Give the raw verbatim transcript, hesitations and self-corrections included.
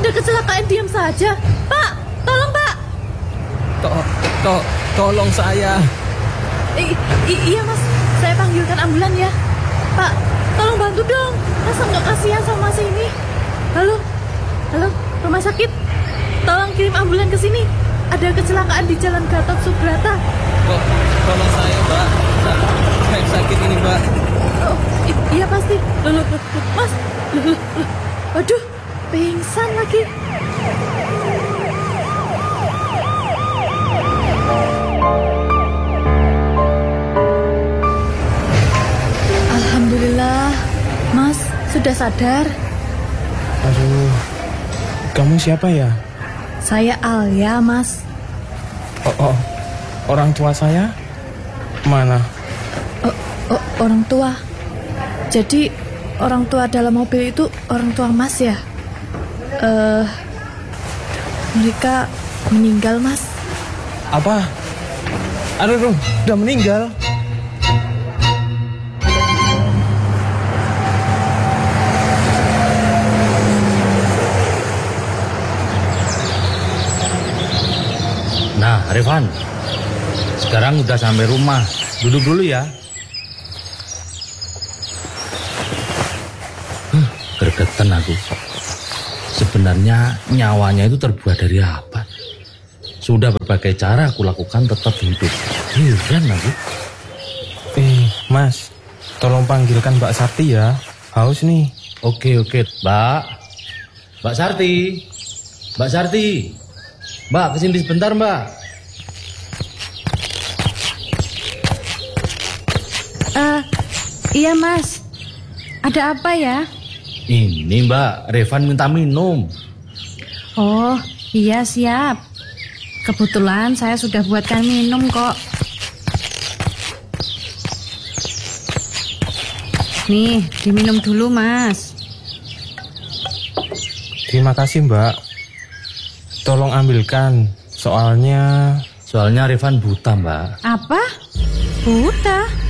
ada kecelakaan, diam saja. Pak, tolong Pak. To, to, tolong saya. I, i, iya Mas, saya panggilkan ambulan ya. Pak, tolong bantu dong. Masa nggak kasihan sama Mas ini? Halo, halo, rumah sakit. Tolong kirim ambulan ke sini. Ada kecelakaan di Jalan Gatot Subroto. Kok, tolong saya, Mbak. Saya sakit ini, Mbak. Oh, i- iya pasti. Loh, loh, loh, loh, Mas. Loh, loh, loh. Waduh, pingsan lagi. Alhamdulillah, Mas sudah sadar. Aduh, kamu siapa ya? Saya Alia, Mas. Oh, oh, orang tua saya mana? Oh, oh, orang tua. Jadi orang tua dalam mobil itu orang tua Mas ya? Eh, uh, mereka meninggal, Mas. Apa? Aduh, aduh, udah meninggal. Nah, Revan, sekarang udah sampai rumah. Duduk dulu ya. Huh, gregetan aku. Sebenarnya nyawanya itu terbuat dari apa? Sudah berbagai cara aku lakukan tetap hidup. Heran aku. Eh, Mas, tolong panggilkan Mbak Sarti ya. Haus nih. Oke, oke, Mbak. Mbak Sarti. Mbak Sarti. Mbak, kesini sebentar, Mbak. Uh, iya, Mas. Ada apa ya? Ini, Mbak, Revan minta minum. Oh, iya siap. Kebetulan saya sudah buatkan minum kok. Nih, diminum dulu, Mas. Terima kasih, Mbak. Tolong ambilkan, soalnya... Soalnya Revan buta, Mbak. Apa? Buta?